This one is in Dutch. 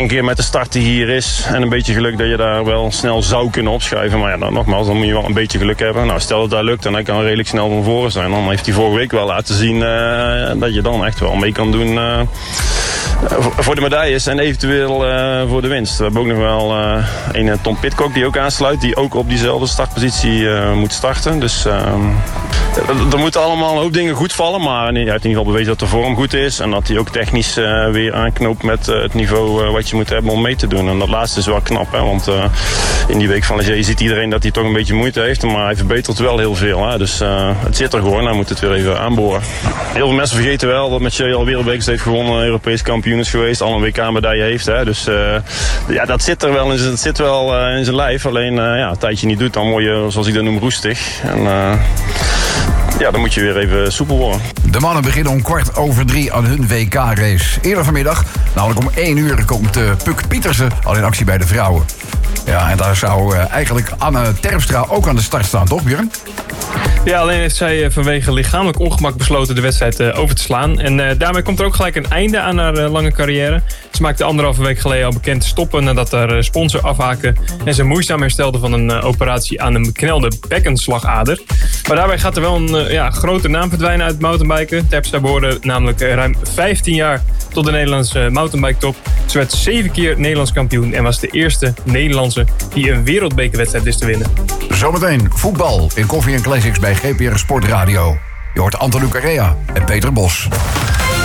Een keer met de start die hier is en een beetje geluk dat je daar wel snel zou kunnen opschuiven. Maar ja, dan nogmaals, dan moet je wel een beetje geluk hebben. Nou, stel dat dat lukt en hij kan redelijk snel van voren zijn. Dan heeft hij vorige week wel laten zien dat je dan echt wel mee kan doen voor de medailles en eventueel voor de winst. We hebben ook nog wel een Tom Pidcock die ook aansluit. Die ook op diezelfde startpositie moet starten. Dus er moeten allemaal een hoop dingen goed vallen. Maar hij heeft in ieder geval bewezen dat de vorm goed is. En dat hij ook technisch weer aanknoopt met het niveau wat je moet hebben om mee te doen. En dat laatste is wel knap. Hè? Want in die week van Leger ziet iedereen dat hij toch een beetje moeite heeft. Maar hij verbetert wel heel veel. Hè? Dus het zit er gewoon. Hij moet het weer even aanboren. Heel veel mensen vergeten wel dat Mathieu al wereldbekers heeft gewonnen. Europees kampioen is geweest. Al een WK-medaille heeft. Hè? Dus ja, dat zit er wel in zijn lijf. Alleen een tijdje niet doet, dan word je, zoals ik dat noem, roestig. En ja, dan moet je weer even soepel worden. De mannen beginnen om 2:15 aan hun WK-race. Eerder vanmiddag, namelijk om 1 uur, komt Puk Pietersen al in actie bij de vrouwen. Ja, en daar zou eigenlijk Anne Terpstra ook aan de start staan, toch Björn? Ja, alleen heeft zij vanwege lichamelijk ongemak besloten de wedstrijd over te slaan. En daarmee komt er ook gelijk een einde aan haar lange carrière. Ze maakte 1,5 week geleden al bekend te stoppen nadat haar sponsor afhaakte en ze moeizaam herstelde van een operatie aan een beknelde bekkenslagader. Maar daarbij gaat er wel een grote naam verdwijnen uit het mountainbiken. Terpstra behoorde namelijk ruim 15 jaar tot de Nederlandse mountainbike top. Ze werd 7 keer Nederlands kampioen en was de eerste Nederlandse die een wereldbekerwedstrijd wist te winnen. Zometeen voetbal in Koffie en Classics bij GPR Sportradio. Je hoort Anton Lucarea en Peter Bos.